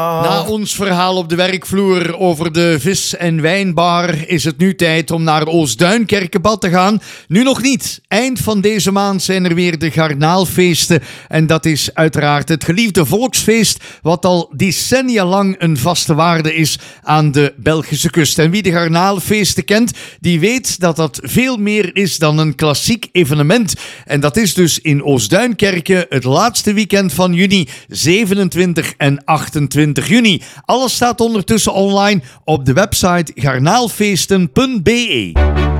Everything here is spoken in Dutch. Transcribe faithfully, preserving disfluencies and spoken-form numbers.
Na ons verhaal op de werkvloer over de vis- en wijnbar is het nu tijd om naar Oostduinkerkenbad te gaan. Nu nog niet. Eind van deze maand zijn er weer de garnaalfeesten. En dat is uiteraard het geliefde volksfeest wat al decennia lang een vaste waarde is aan de Belgische kust. En wie de garnaalfeesten kent, die weet dat dat veel meer is dan een klassiek evenement. En dat is dus in Oostduinkerken het laatste weekend van juni, zevenentwintig en achtentwintig juni. Alles staat ondertussen online op de website garnaalfeesten punt be.